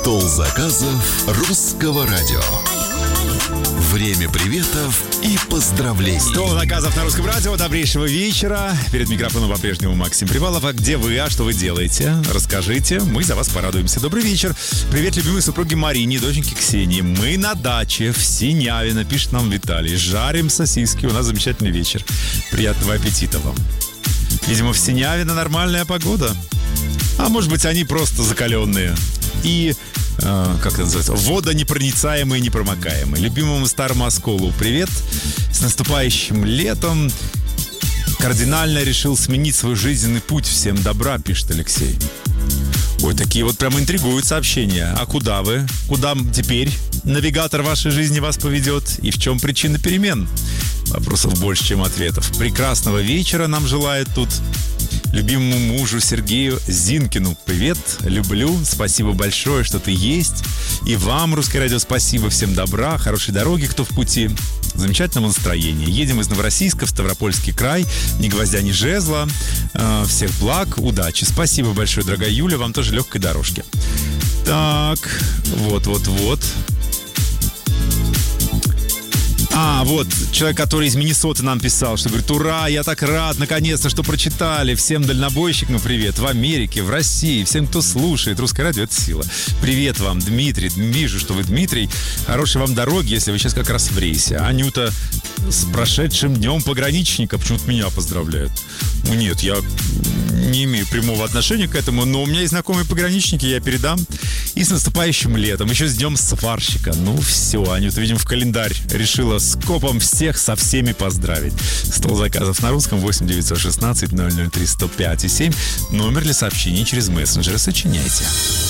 Стол заказов Русского радио. Время приветов и поздравлений. Стол заказов на Русском радио. Добрейшего вечера. Перед микрофоном по-прежнему Максим Привалов. А где вы? А что вы делаете? Расскажите. Мы за вас порадуемся. Добрый вечер. Привет, любимой супруге Марине и доченьке Ксении. Мы на даче в Синявино, пишет нам Виталий. Жарим сосиски. У нас замечательный вечер. Приятного аппетита вам. Видимо, в Синявино нормальная погода. А может быть, они просто закаленные. И, как это называется, водонепроницаемые и непромокаемые. Любимому старому осколу привет. С наступающим летом. Кардинально решил сменить свой жизненный путь. Всем добра, пишет Алексей. Ой, такие вот прям интригуют сообщения. А куда вы? Куда теперь навигатор вашей жизни вас поведет? И в чем причина перемен? Вопросов больше, чем ответов. Прекрасного вечера нам желает тут любимому мужу Сергею Зинкину. Привет, люблю, спасибо большое, что ты есть. И вам, Русское радио, спасибо, всем добра, хорошей дороги, кто в пути. Замечательного настроения. Едем из Новороссийска в Ставропольский край. Ни гвоздя, ни жезла. Всех благ, удачи. Спасибо большое, дорогая Юля, вам тоже легкой дорожки. Так, вот. Вот, человек, который из Миннесоты нам писал, что говорит: ура, я так рад, наконец-то, что прочитали. Всем дальнобойщикам привет. В Америке, в России, всем, кто слушает. Русское радио — это сила. Привет вам, Дмитрий. Вижу, что вы Дмитрий. Хорошей вам дороги, если вы сейчас как раз в рейсе. Анюта с прошедшим днем пограничника почему-то меня поздравляют. Нет, я не имею прямого отношения к этому, но у меня есть знакомые пограничники, я передам. И с наступающим летом, еще с днем сварщика. Ну все, Анюта, видимо, в календарь решила скопом всех со всеми поздравить. Стол заказов на русском 8 916 003 105 7. Номер для сообщений через мессенджеры сочиняйте.